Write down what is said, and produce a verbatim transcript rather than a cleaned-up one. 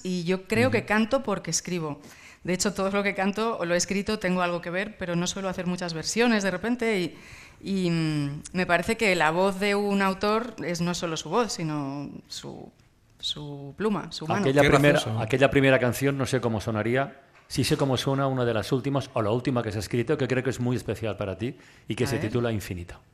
y yo creo uh-huh. que canto porque escribo. De hecho, todo lo que canto o lo he escrito tengo algo que ver, pero no suelo hacer muchas versiones de repente y, y mmm, me parece que la voz de un autor es no solo su voz, sino su, su pluma, su mano. Aquella primera, aquella primera canción, no sé cómo sonaría, sí sé cómo suena una de las últimas, o la última que se ha escrito, que creo que es muy especial para ti y que A se ver. titula Infinito.